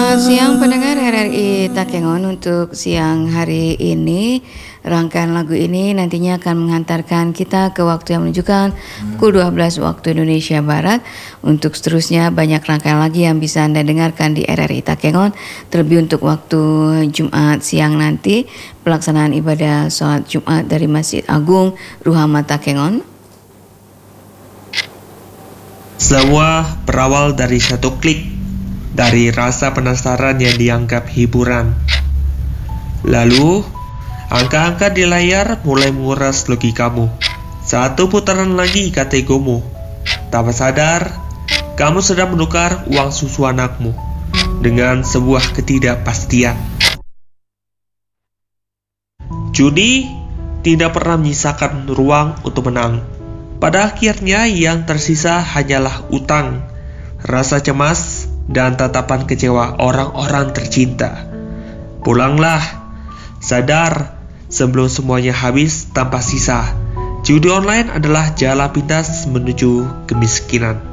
Selamat siang pendengar RRI Takengon. Untuk siang hari ini, rangkaian lagu ini nantinya akan mengantarkan kita ke waktu yang menunjukkan pukul 12 waktu Indonesia Barat. Untuk seterusnya banyak rangkaian lagi yang bisa Anda dengarkan di RRI Takengon. Terlebih untuk waktu Jumat siang nanti, pelaksanaan ibadah sholat Jumat dari Masjid Agung Ruhama Takengon. Semua berawal dari satu klik, dari rasa penasaran yang dianggap hiburan. Lalu, angka-angka di layar mulai menguras logikamu. Satu putaran lagi kata egomu. Tanpa sadar, kamu sedang menukar uang susu anakmu dengan sebuah ketidakpastian. Judi tidak pernah menyisakan ruang untuk menang. Pada akhirnya yang tersisa hanyalah utang, rasa cemas, dan tatapan kecewa orang-orang tercinta. Pulanglah, sadar sebelum semuanya habis tanpa sisa. Judi online adalah jalan pintas menuju kemiskinan.